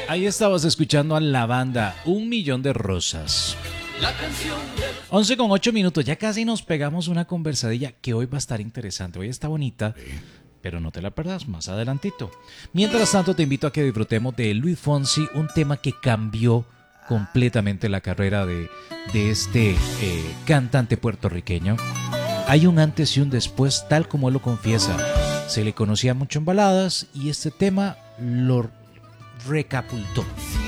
Ahí estabas escuchando a la banda Un Millón de Rosas. 11:08, ya casi nos pegamos una conversadilla que hoy va a estar interesante. Hoy está bonita, pero no te la perdas más adelantito. Mientras tanto, te invito a que disfrutemos de Luis Fonsi, un tema que cambió completamente la carrera de este cantante puertorriqueño. Hay un antes y un después, tal como él lo confiesa. Se le conocía mucho en baladas y este tema lo recapultó.